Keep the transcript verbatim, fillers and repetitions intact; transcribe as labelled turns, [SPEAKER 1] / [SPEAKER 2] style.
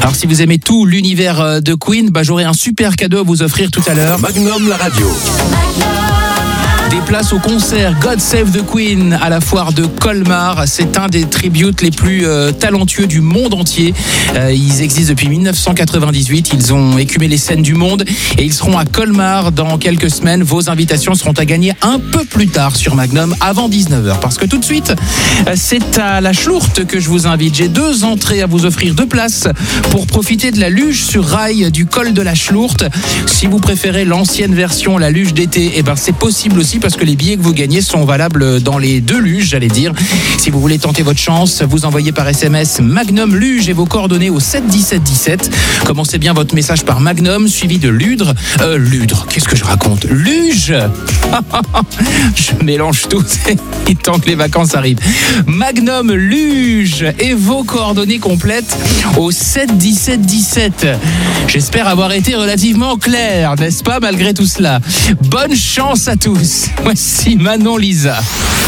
[SPEAKER 1] Alors si vous aimez tout l'univers de Queen, bah, j'aurai un super cadeau à vous offrir tout à l'heure.
[SPEAKER 2] Magnum la radio.
[SPEAKER 1] Des places au concert God Save the Queen à la foire de Colmar. C'est un des tributes les plus euh, talentueux du monde entier. Euh, ils existent depuis dix-neuf cent quatre-vingt-dix-huit. Ils ont écumé les scènes du monde et ils seront à Colmar dans quelques semaines. Vos invitations seront à gagner un peu plus tard sur Magnum avant dix-neuf heures. Parce que tout de suite, c'est à la Schlourte que je vous invite. J'ai deux entrées à vous offrir, deux places pour profiter de la luge sur rail du col de la Schlourte. Si vous préférez l'ancienne version, la luge d'été, eh ben c'est possible aussi, parce que les billets que vous gagnez sont valables dans les deux luges, j'allais dire. Si vous voulez tenter votre chance, vous envoyez par S M S Magnum Luge et vos coordonnées au sept dix-sept dix-sept. Commencez bien votre message par Magnum, suivi de Ludre. Euh, Ludre, qu'est-ce que je raconte? Luge. Je mélange tout, il tant que les vacances arrivent. Magnum Luge et vos coordonnées complètes au sept dix-sept dix-sept. J'espère avoir été relativement clair, n'est-ce pas, malgré tout cela? Bonne chance à tous. Voici Manon Lisa.